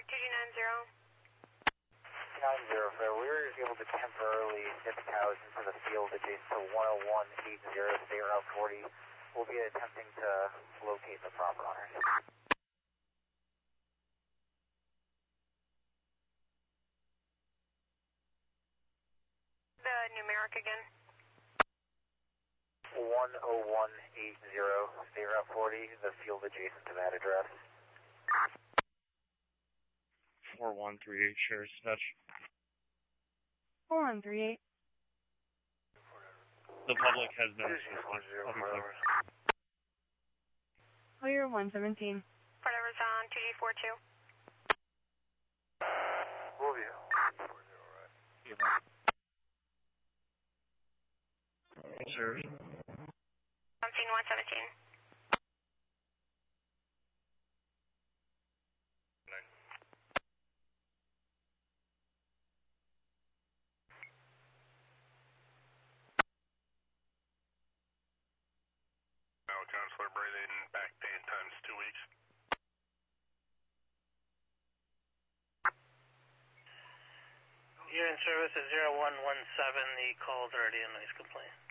9-0, we were able to temporarily get the cows into the field adjacent to 10180, stay around 40. We'll be attempting to locate the proper owners. The numeric again. 10180, stay around 40, the field adjacent to that address. 4138, share dispatch. 4138. The public has been Clear 117. Whatever's on 2G42. Move you. Sir. 17117. Counselor Braden, back paying times 2 weeks. You're in service at 0117. The call's already a noise complaint.